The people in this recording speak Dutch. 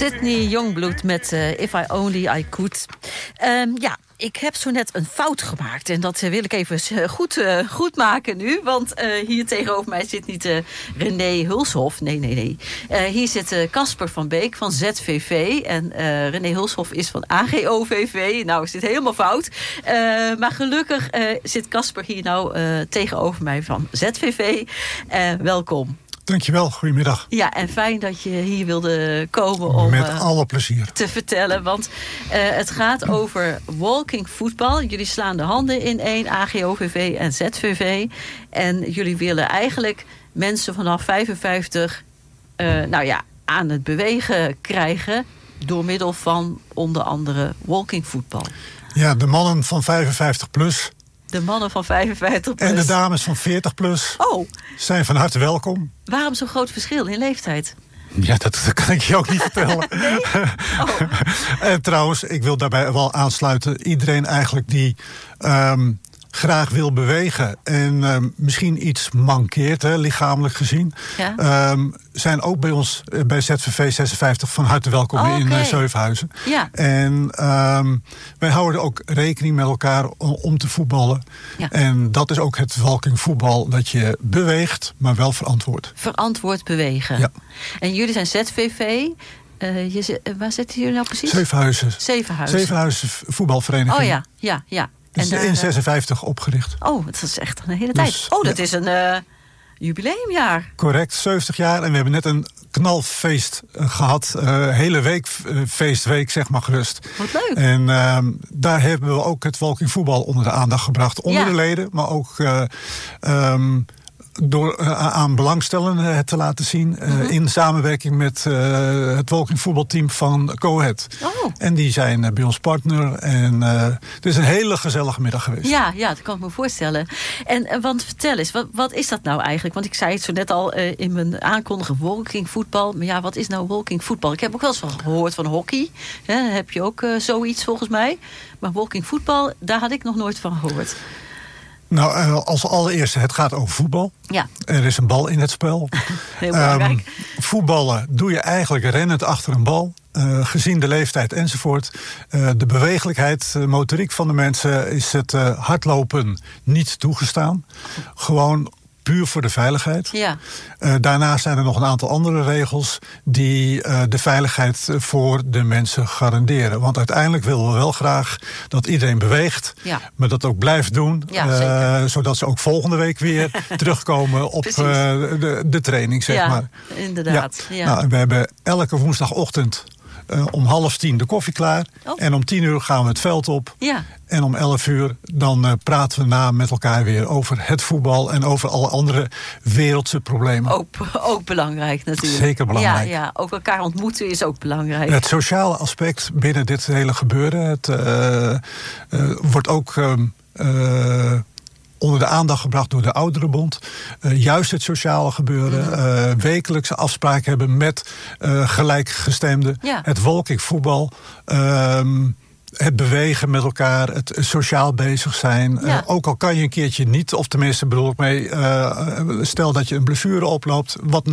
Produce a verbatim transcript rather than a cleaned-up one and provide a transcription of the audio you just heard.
Sydney Youngblood met uh, If I Only I Could. Um, ja, ik heb zo net een fout gemaakt. En dat uh, wil ik even goed, uh, goed maken nu. Want uh, hier tegenover mij zit niet uh, René Hulshoff. Nee, nee, nee. Uh, hier zit Casper uh, van Beek van Z V V. En uh, René Hulshoff is van A G O V V. Nou, is dit helemaal fout. Uh, maar gelukkig uh, zit Casper hier nou uh, tegenover mij van Z V V. Uh, welkom. Dankjewel, goedemiddag. Ja, en fijn dat je hier wilde komen om Met alle plezier. te vertellen. Want uh, het gaat over walking voetbal. Jullie slaan de handen in één, A G O V V en Z V V. En jullie willen eigenlijk mensen vanaf vijfenvijftig uh, nou ja, aan het bewegen krijgen door middel van onder andere walking voetbal. Ja, de mannen van vijfenvijftig plus. De mannen van vijfenvijftig plus. En de dames van veertig plus. Oh. Zijn van harte welkom. Waarom zo'n groot verschil in leeftijd? Ja, dat, dat kan ik je ook niet vertellen. Nee? Oh. En trouwens, ik wil daarbij wel aansluiten. Iedereen eigenlijk die um, graag wil bewegen en um, misschien iets mankeert, hè, lichamelijk gezien, ja. um, zijn ook bij ons uh, bij Z V V zesenvijftig van harte welkom oh, okay. in uh, Zevenhuizen. Ja. En um, wij houden ook rekening met elkaar om, om te voetballen. Ja. En dat is ook het walking voetbal, dat je beweegt, maar wel verantwoord. Verantwoord bewegen. Ja. En jullie zijn Z V V. Uh, je, waar zitten jullie nou precies? Zevenhuizen. Zevenhuizen. Zevenhuizen voetbalvereniging. Oh ja, ja, ja. Dus en in zesenvijftig opgericht. Oh, dat is echt een hele tijd. Dus, oh, dat ja. is een uh, jubileumjaar. Correct, zeventig jaar. En we hebben net een knalfeest uh, gehad. Uh, hele week, uh, feestweek, zeg maar gerust. Wat leuk. En uh, daar hebben we ook het walking voetbal onder de aandacht gebracht. Onder ja. de leden, maar ook Uh, um, door uh, aan belangstellenden het te laten zien. Uh, uh-huh. In samenwerking met uh, het walking voetbalteam van Cohet. Oh. En die zijn uh, bij ons partner. En uh, het is een hele gezellige middag geweest. Ja, ja, dat kan ik me voorstellen. En uh, want vertel eens, wat, wat is dat nou eigenlijk? Want ik zei het zo net al uh, in mijn aankondiging, walking voetbal. Maar ja, wat is nou walking voetbal? Ik heb ook wel eens van gehoord van hockey. Hè, heb je ook uh, zoiets volgens mij. Maar walking voetbal, daar had ik nog nooit van gehoord. Nou, als allereerste, het gaat over voetbal. Ja. Er is een bal in het spel. Heel belangrijk. Um, voetballen doe je eigenlijk rennend achter een bal. Uh, gezien de leeftijd enzovoort. Uh, de bewegelijkheid, de motoriek van de mensen is het uh, hardlopen niet toegestaan. Gewoon puur voor de veiligheid. Ja. Uh, daarnaast zijn er nog een aantal andere regels die uh, de veiligheid voor de mensen garanderen. Want uiteindelijk willen we wel graag dat iedereen beweegt, ja. maar dat ook blijft doen. Ja, uh, zodat ze ook volgende week weer terugkomen op uh, de, de training, zeg ja, maar. Inderdaad. Ja. Ja. Nou, we hebben elke woensdagochtend Uh, om half tien de koffie klaar. Oh. En om tien uur gaan we het veld op. Ja. En om elf uur dan uh, praten we na met elkaar weer over het voetbal en over alle andere wereldse problemen. Ook, ook belangrijk natuurlijk. Zeker belangrijk. Ja, ja, ook elkaar ontmoeten is ook belangrijk. Het sociale aspect binnen dit hele gebeuren. Het uh, uh, wordt ook Uh, uh, onder de aandacht gebracht door de Ouderenbond. Uh, juist het sociale gebeuren. Uh, wekelijkse afspraken hebben met uh, gelijkgestemden. Ja. Het walking voetbal. Uh, het bewegen met elkaar. Het sociaal bezig zijn. Ja. Uh, ook al kan je een keertje niet. Of tenminste bedoel ik mee. Uh, stel dat je een blessure oploopt. Wat